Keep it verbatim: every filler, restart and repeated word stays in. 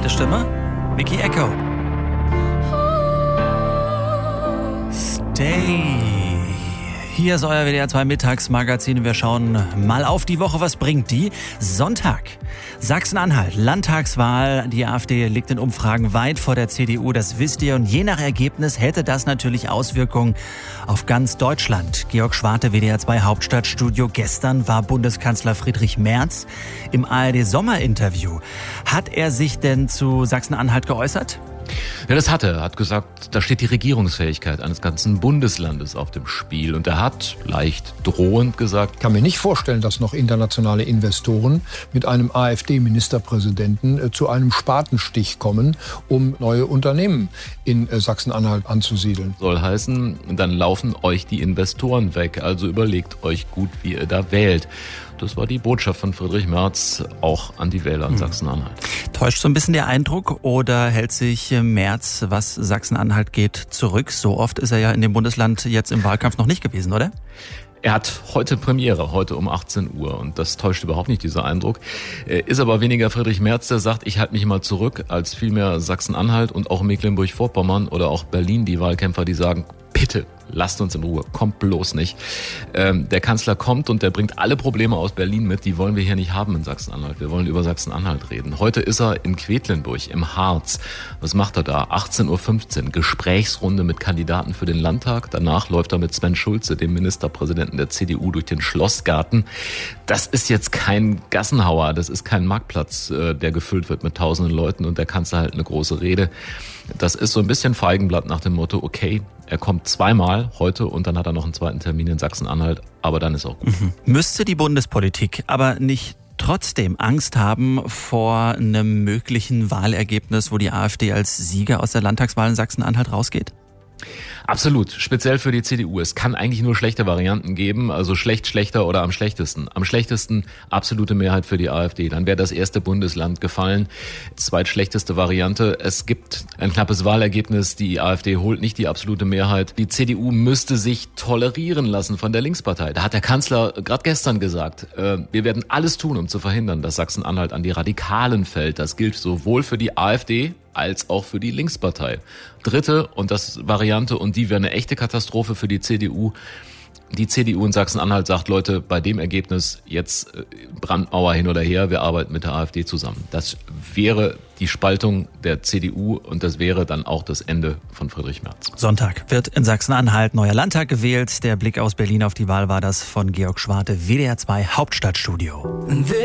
Zweite Stimme, Vicky Echo. Stay. Hier ist euer W D R zwei Mittagsmagazin. Wir schauen mal auf die Woche. Was bringt die? Sonntag. Sachsen-Anhalt, Landtagswahl. Die AfD liegt in Umfragen weit vor der C D U. Das wisst ihr. Und je nach Ergebnis hätte das natürlich Auswirkungen auf ganz Deutschland. Georg Schwarte, W D R zwei Hauptstadtstudio. Gestern war Bundeskanzler Friedrich Merz im A R D-Sommerinterview. Hat er sich denn zu Sachsen-Anhalt geäußert? Ja, das hat er. Er hat gesagt, da steht die Regierungsfähigkeit eines ganzen Bundeslandes auf dem Spiel. Und er hat leicht drohend gesagt: Ich kann mir nicht vorstellen, dass noch internationale Investoren mit einem AfD-Ministerpräsidenten zu einem Spatenstich kommen, um neue Unternehmen in Sachsen-Anhalt anzusiedeln. Soll heißen, dann laufen euch die Investoren weg. Also überlegt euch gut, wie ihr da wählt. Das war die Botschaft von Friedrich Merz auch an die Wähler in Sachsen-Anhalt. Täuscht so ein bisschen der Eindruck oder hält sich Merz, was Sachsen-Anhalt geht, zurück? So oft ist er ja in dem Bundesland jetzt im Wahlkampf noch nicht gewesen, oder? Er hat heute Premiere, heute um achtzehn Uhr, und das täuscht überhaupt nicht, dieser Eindruck. Ist aber weniger Friedrich Merz, der sagt, ich halte mich mal zurück, als vielmehr Sachsen-Anhalt und auch Mecklenburg-Vorpommern oder auch Berlin, die Wahlkämpfer, die sagen: Bitte, lasst uns in Ruhe, kommt bloß nicht. Ähm, der Kanzler kommt und der bringt alle Probleme aus Berlin mit, die wollen wir hier nicht haben in Sachsen-Anhalt. Wir wollen über Sachsen-Anhalt reden. Heute ist er in Quedlinburg, im Harz. Was macht er da? achtzehn Uhr fünfzehn, Gesprächsrunde mit Kandidaten für den Landtag. Danach läuft er mit Sven Schulze, dem Ministerpräsidenten der C D U, durch den Schlossgarten. Das ist jetzt kein Gassenhauer, das ist kein Marktplatz, äh, der gefüllt wird mit tausenden Leuten und der Kanzler hält eine große Rede. Das ist so ein bisschen Feigenblatt nach dem Motto: Okay, er kommt zweimal heute und dann hat er noch einen zweiten Termin in Sachsen-Anhalt, aber dann ist auch gut. Mhm. Müsste die Bundespolitik aber nicht trotzdem Angst haben vor einem möglichen Wahlergebnis, wo die AfD als Sieger aus der Landtagswahl in Sachsen-Anhalt rausgeht? Absolut, speziell für die C D U. Es kann eigentlich nur schlechte Varianten geben, also schlecht, schlechter oder am schlechtesten. Am schlechtesten absolute Mehrheit für die AfD. Dann wäre das erste Bundesland gefallen. Zweitschlechteste Variante: Es gibt ein knappes Wahlergebnis, die AfD holt nicht die absolute Mehrheit. Die C D U müsste sich tolerieren lassen von der Linkspartei. Da hat der Kanzler gerade gestern gesagt, äh, wir werden alles tun, um zu verhindern, dass Sachsen-Anhalt an die Radikalen fällt. Das gilt sowohl für die AfD als auch für die Linkspartei. Dritte, und das Variante, und die wäre eine echte Katastrophe für die C D U. Die C D U in Sachsen-Anhalt sagt: Leute, bei dem Ergebnis jetzt Brandmauer hin oder her, wir arbeiten mit der AfD zusammen. Das wäre die Spaltung der C D U und das wäre dann auch das Ende von Friedrich Merz. Sonntag wird in Sachsen-Anhalt neuer Landtag gewählt. Der Blick aus Berlin auf die Wahl war das von Georg Schwarte, W D R zwei Hauptstadtstudio.